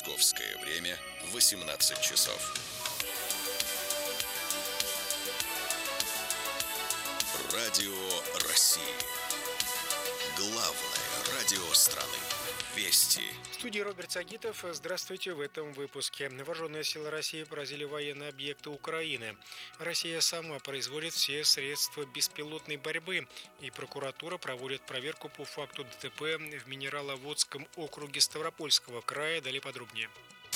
Московское время 18 часов. Радио России. Главное радио страны. Вести. В студии Роберт Сагитов. Здравствуйте в этом выпуске. Вооруженные силы России поразили военные объекты Украины. Россия сама производит все средства беспилотной борьбы. И прокуратура проводит проверку по факту ДТП в Минераловодском округе Ставропольского края. Далее подробнее.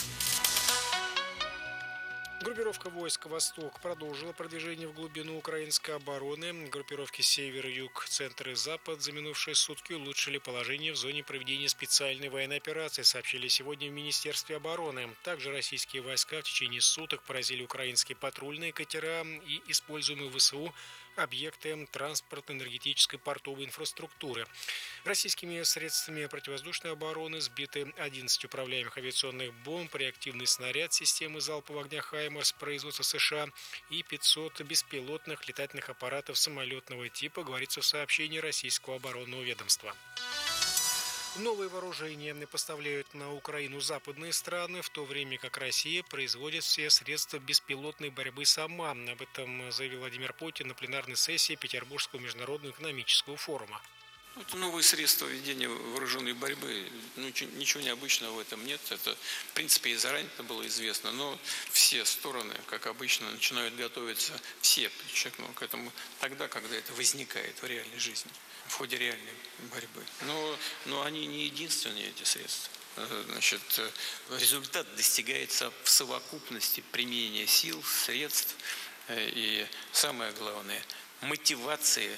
Группировка войск «Восток» продолжила продвижение в глубину украинской обороны. Группировки «Север», «Юг», «Центр» и «Запад» за минувшие сутки улучшили положение в зоне проведения специальной военной операции, сообщили сегодня в Министерстве обороны. Также российские войска в течение суток поразили украинские патрульные катера и используемые ВСУ объекты транспортно-энергетической портовой инфраструктуры. Российскими средствами противовоздушной обороны сбиты 11 управляемых авиационных бомб, реактивный снаряд системы залпового огня «Хаймарс» производства США и 500 беспилотных летательных аппаратов самолетного типа, говорится в сообщении российского оборонного ведомства. Новые вооружения поставляют на Украину западные страны, в то время как Россия производит все средства беспилотной борьбы сама. Об этом заявил Владимир Путин на пленарной сессии Петербургского международного экономического форума. Это новые средства ведения вооруженной борьбы. Ничего необычного в этом нет. Это, в принципе, и заранее это было известно. Но все стороны, как обычно, начинают готовиться, все, подчеркну, к этому тогда, когда это возникает в реальной жизни, в ходе реальной борьбы. Но они не единственные, эти средства. Значит, результат достигается в совокупности применения сил, средств и, самое главное, мотивации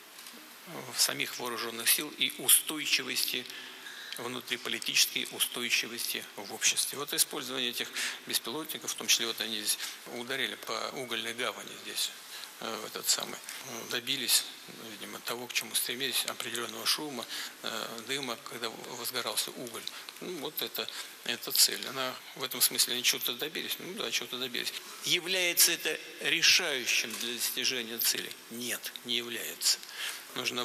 самих вооруженных сил и устойчивости, внутриполитической устойчивости в обществе. Вот использование этих беспилотников, в том числе вот они здесь ударили по угольной гавани здесь, добились, видимо, того, к чему стремились, определенного шума, дыма, когда возгорался уголь. Вот это цель. Она в этом смысле они чего-то добились. Чего-то добились. Является это решающим для достижения цели? Нет, не является. Нужно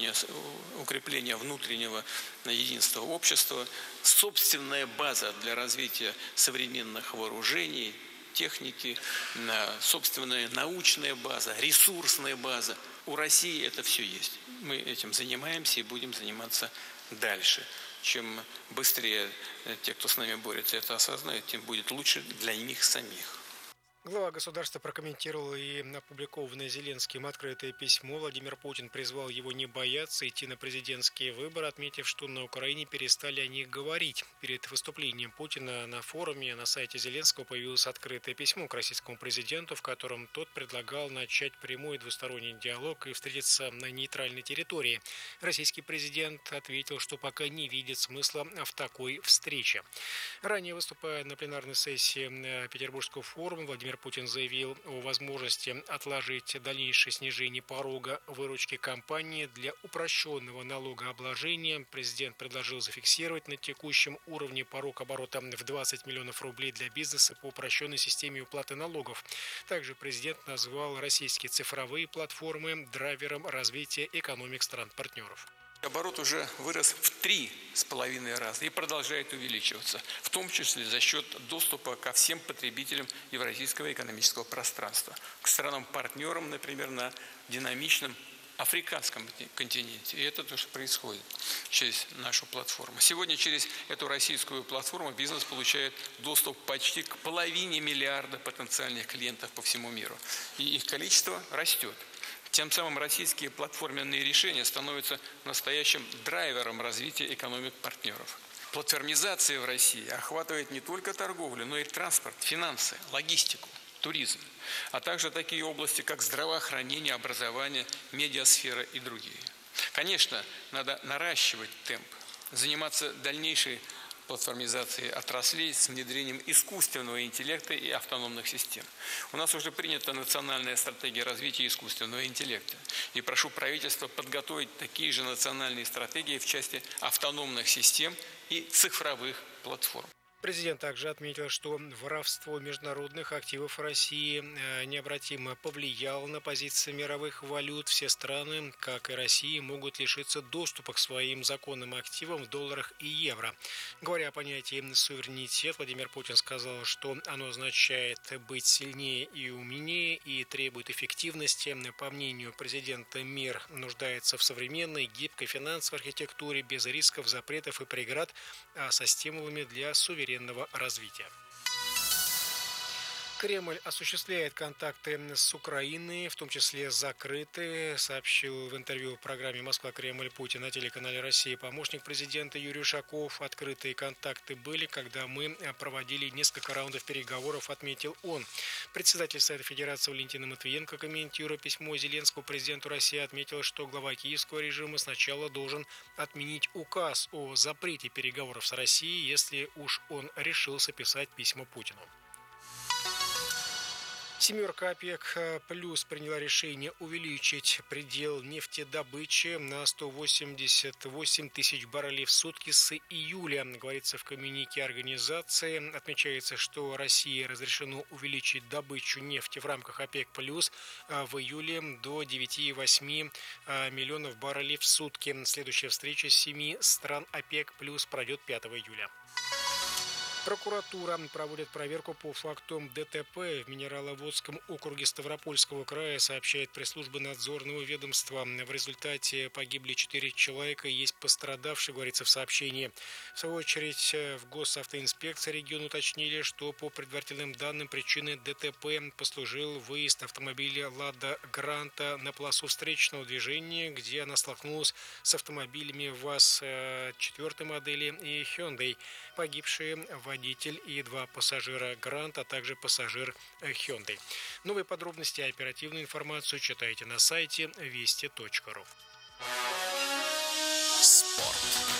укрепление внутреннего единства общества, собственная база для развития современных вооружений, техники, собственная научная база, ресурсная база. У России это все есть. Мы этим занимаемся и будем заниматься дальше. Чем быстрее те, кто с нами борется, это осознают, тем будет лучше для них самих. Глава государства прокомментировал и опубликованное Зеленским открытое письмо. Владимир Путин призвал его не бояться идти на президентские выборы, отметив, что на Украине перестали о них говорить. Перед выступлением Путина на форуме на сайте Зеленского появилось открытое письмо к российскому президенту, в котором тот предлагал начать прямой двусторонний диалог и встретиться на нейтральной территории. Российский президент ответил, что пока не видит смысла в такой встрече. Ранее, выступая на пленарной сессии Петербургского форума, Владимир Путин заявил о возможности отложить дальнейшее снижение порога выручки компании для упрощенного налогообложения. Президент предложил зафиксировать на текущем уровне порог оборота в 20 миллионов рублей для бизнеса по упрощенной системе уплаты налогов. Также президент назвал российские цифровые платформы драйвером развития экономик стран-партнеров. Оборот уже вырос в 3,5 раза и продолжает увеличиваться, в том числе за счет доступа ко всем потребителям евразийского экономического пространства, к странам-партнерам, например, на динамичном африканском континенте. И это тоже происходит через нашу платформу. Сегодня через эту российскую платформу бизнес получает доступ почти к 500 миллиарда потенциальных клиентов по всему миру. И их количество растет. Тем самым российские платформенные решения становятся настоящим драйвером развития экономик партнеров. Платформизация в России охватывает не только торговлю, но и транспорт, финансы, логистику, туризм, а также такие области, как здравоохранение, образование, медиасфера и другие. Конечно, надо наращивать темп, заниматься дальнейшей платформизации отраслей с внедрением искусственного интеллекта и автономных систем. У нас уже принята национальная стратегия развития искусственного интеллекта. И прошу правительства подготовить такие же национальные стратегии в части автономных систем и цифровых платформ. Президент также отметил, что воровство международных активов России необратимо повлияло на позиции мировых валют. Все страны, как и Россия, могут лишиться доступа к своим законным активам в долларах и евро. Говоря о понятии суверенитет, Владимир Путин сказал, что оно означает быть сильнее и умнее и требует эффективности. По мнению президента, мир нуждается в современной, гибкой финансовой архитектуре без рисков, запретов и преград, а со стимулами для суверенного развития. Кремль осуществляет контакты с Украиной, в том числе закрытые, сообщил в интервью в программе «Москва-Кремль» Путин на телеканале «Россия» помощник президента Юрий Ушаков. Открытые контакты были, когда мы проводили несколько раундов переговоров, отметил он. Председатель Совета Федерации Валентина Матвиенко, комментируя письмо Зеленского президенту России, отметил, что глава киевского режима сначала должен отменить указ о запрете переговоров с Россией, если уж он решился писать письма Путину. Семерка ОПЕК плюс приняла решение увеличить предел нефтедобычи на 188 тысяч баррелей в сутки с июля. Говорится в коммюнике организации. Отмечается, что России разрешено увеличить добычу нефти в рамках ОПЕК плюс в июле до 9,8 миллионов баррелей в сутки. Следующая встреча 7 стран ОПЕК плюс пройдет 5 июля. Прокуратура проводит проверку по факту ДТП в Минераловодском округе Ставропольского края, сообщает пресс-служба надзорного ведомства. В результате погибли 4 человека, есть пострадавшие, говорится в сообщении. В свою очередь в Госавтоинспекции региона уточнили, что по предварительным данным причиной ДТП послужил выезд автомобиля «Лада Гранта» на полосу встречного движения, где она столкнулась с автомобилями ВАЗ 4 модели и Hyundai. Погибшие водитель и 2 пассажира Грант, а также пассажир Hyundai. Новые подробности и оперативную информацию читайте на сайте вести.ру. Спорт.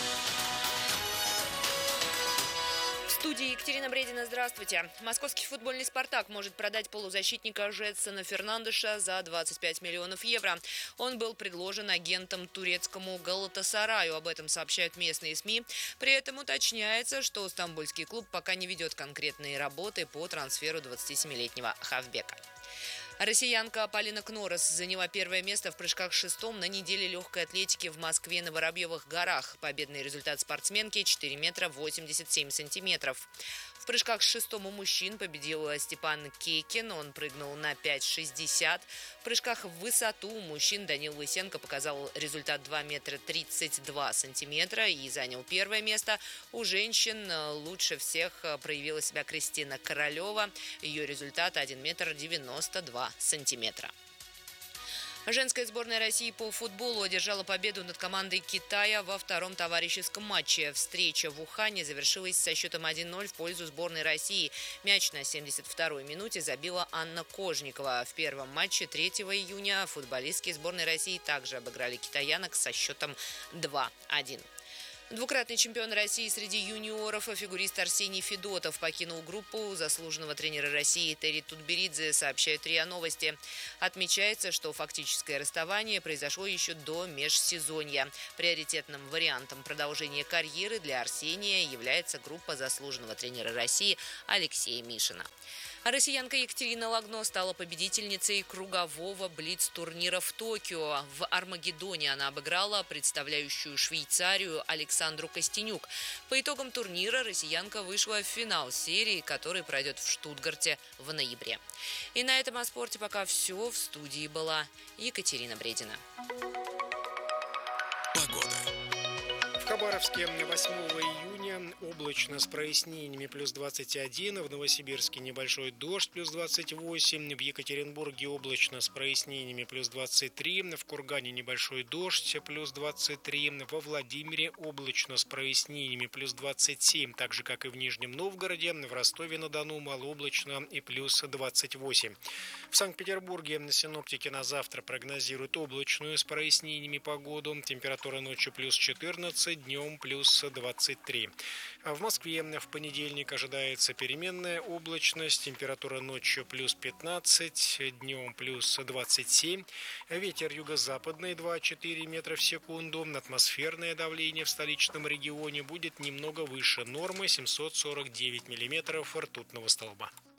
В студии Екатерина Бредина, здравствуйте. Московский футбольный «Спартак» может продать полузащитника Жетсона Фернандеша за 25 миллионов евро. Он был предложен агентом турецкому Галатасараю. Об этом сообщают местные СМИ. При этом уточняется, что стамбульский клуб пока не ведет конкретные работы по трансферу 27-летнего хавбека. Россиянка Полина Кнорос заняла первое место в прыжках шестом на неделе легкой атлетики в Москве на Воробьевых горах. Победный результат спортсменки – 4 метра 87 сантиметров. В прыжках шестом у мужчин победил Степан Кейкин, он прыгнул на 5,60. В прыжках в высоту у мужчин Данил Лысенко показал результат 2 метра 32 сантиметра и занял первое место. У женщин лучше всех проявила себя Кристина Королева. Ее результат 1 метр 92 сантиметра. Женская сборная России по футболу одержала победу над командой Китая во втором товарищеском матче. Встреча в Ухане завершилась со счетом 1-0 в пользу сборной России. Мяч на 72-й минуте забила Анна Кожникова. В первом матче 3 июня футболистки сборной России также обыграли китаянок со счетом 2-1. Двукратный чемпион России среди юниоров, фигурист Арсений Федотов покинул группу заслуженного тренера России Терри Тутберидзе, сообщают РИА Новости. Отмечается, что фактическое расставание произошло еще до межсезонья. Приоритетным вариантом продолжения карьеры для Арсения является группа заслуженного тренера России Алексея Мишина. А россиянка Екатерина Лагно стала победительницей кругового блиц-турнира в Токио. В Армагеддоне она обыграла представляющую Швейцарию Александру Костенюк. По итогам турнира россиянка вышла в финал серии, который пройдет в Штутгарте в ноябре. И на этом о спорте пока все. В студии была Екатерина Бредина. Погода. В Хабаровске 8 июня облачно с прояснениями плюс 21, в Новосибирске небольшой дождь плюс 28, в Екатеринбурге облачно с прояснениями плюс 23, в Кургане небольшой дождь плюс 23, во Владимире облачно с прояснениями плюс 27, так же как и в Нижнем Новгороде, в Ростове-на-Дону малооблачно и плюс 28. В Санкт-Петербурге синоптики на завтра прогнозируют облачную с прояснениями погоду, температура ночью плюс 14, днем плюс 23. В Москве в понедельник ожидается переменная облачность. Температура ночью плюс 15, днем плюс 27. Ветер юго-западный 2,4 метра в секунду. Атмосферное давление в столичном регионе будет немного выше нормы 749 миллиметров ртутного столба.